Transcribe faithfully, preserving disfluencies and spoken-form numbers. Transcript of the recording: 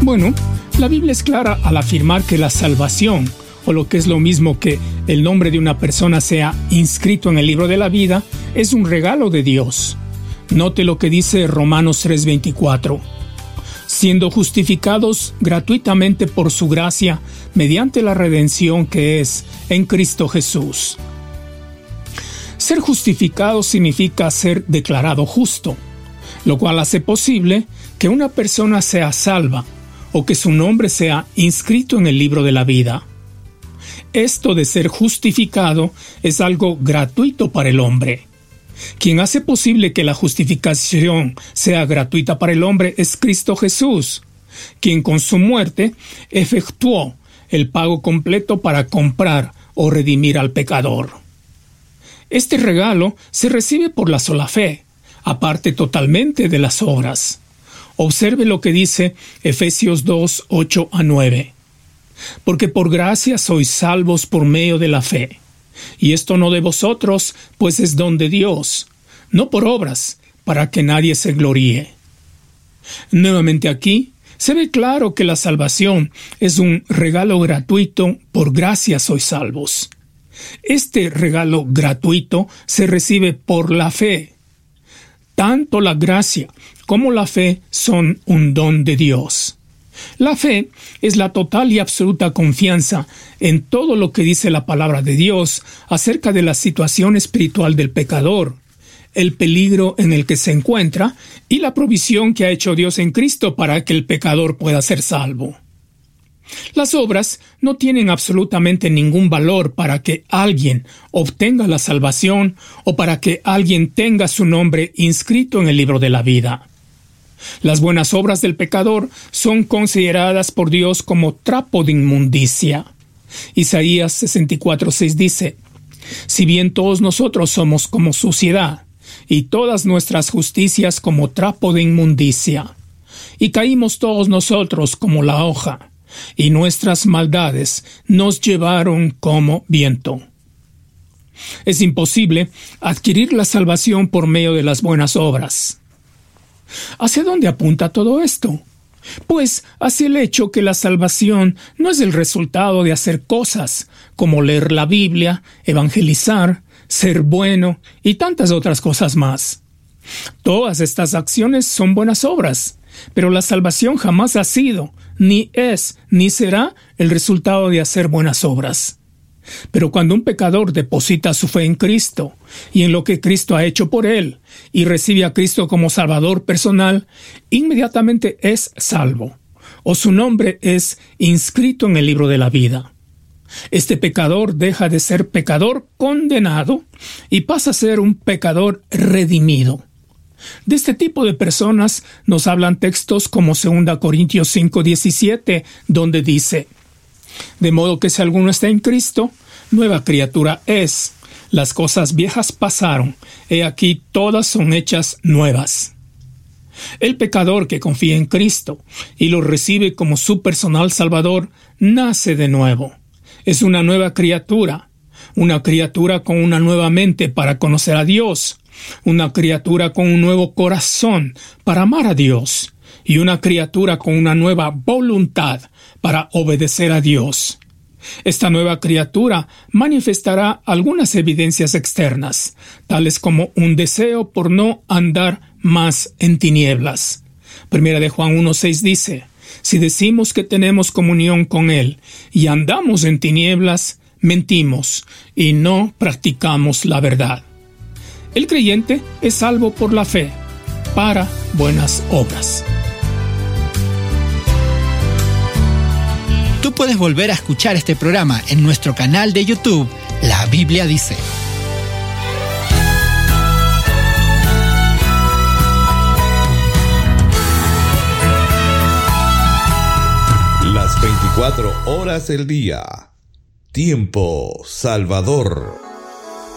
Bueno, la Biblia es clara al afirmar que la salvación, o lo que es lo mismo que el nombre de una persona sea inscrito en el libro de la vida, es un regalo de Dios. Note lo que dice Romanos tres veinticuatro. Siendo justificados gratuitamente por su gracia, mediante la redención que es en Cristo Jesús. Ser justificado significa ser declarado justo, lo cual hace posible que una persona sea salva o que su nombre sea inscrito en el libro de la vida. Esto de ser justificado es algo gratuito para el hombre. Quien hace posible que la justificación sea gratuita para el hombre es Cristo Jesús, quien con su muerte efectuó el pago completo para comprar o redimir al pecador. Este regalo se recibe por la sola fe, aparte totalmente de las obras. Observe lo que dice Efesios dos, ocho a nueve. Porque por gracia sois salvos por medio de la fe. Y esto no de vosotros, pues es don de Dios, no por obras, para que nadie se gloríe. Nuevamente aquí, se ve claro que la salvación es un regalo gratuito, por gracia sois salvos. Este regalo gratuito se recibe por la fe. Tanto la gracia como la fe son un don de Dios. La fe es la total y absoluta confianza en todo lo que dice la palabra de Dios acerca de la situación espiritual del pecador, el peligro en el que se encuentra y la provisión que ha hecho Dios en Cristo para que el pecador pueda ser salvo. Las obras no tienen absolutamente ningún valor para que alguien obtenga la salvación o para que alguien tenga su nombre inscrito en el libro de la vida. Las buenas obras del pecador son consideradas por Dios como trapo de inmundicia. Isaías sesenta y cuatro seis dice: Si bien todos nosotros somos como suciedad, y todas nuestras justicias como trapo de inmundicia, y caímos todos nosotros como la hoja, y nuestras maldades nos llevaron como viento. Es imposible adquirir la salvación por medio de las buenas obras. ¿Hacia dónde apunta todo esto? Pues hacia el hecho que la salvación no es el resultado de hacer cosas como leer la Biblia, evangelizar, ser bueno y tantas otras cosas más. Todas estas acciones son buenas obras, pero la salvación jamás ha sido, ni es, ni será el resultado de hacer buenas obras. Pero cuando un pecador deposita su fe en Cristo y en lo que Cristo ha hecho por él y recibe a Cristo como Salvador personal, inmediatamente es salvo, o su nombre es inscrito en el libro de la vida. Este pecador deja de ser pecador condenado y pasa a ser un pecador redimido. De este tipo de personas nos hablan textos como segunda Corintios cinco diecisiete, donde dice: De modo que si alguno está en Cristo, nueva criatura es. Las cosas viejas pasaron, he aquí todas son hechas nuevas. El pecador que confía en Cristo y lo recibe como su personal Salvador, nace de nuevo. Es una nueva criatura, una criatura con una nueva mente para conocer a Dios, una criatura con un nuevo corazón para amar a Dios, y una criatura con una nueva voluntad para obedecer a Dios. Esta nueva criatura manifestará algunas evidencias externas, tales como un deseo por no andar más en tinieblas. Primera de Juan uno seis dice: Si decimos que tenemos comunión con Él y andamos en tinieblas, mentimos y no practicamos la verdad. El creyente es salvo por la fe, para buenas obras. Tú puedes volver a escuchar este programa en nuestro canal de YouTube, La Biblia Dice. Las veinticuatro horas del día. Tiempo Salvador.